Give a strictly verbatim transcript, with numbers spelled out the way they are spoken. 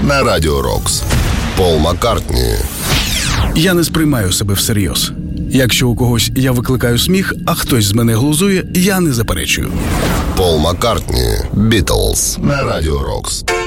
на Радіо Рокс. Пол Маккартні. Я не сприймаю себе всерйоз. Якщо у когось я викликаю сміх, а хтось з мене глузує, я не заперечую. Пол Маккартні, Бітлз, на Радіо Рокс.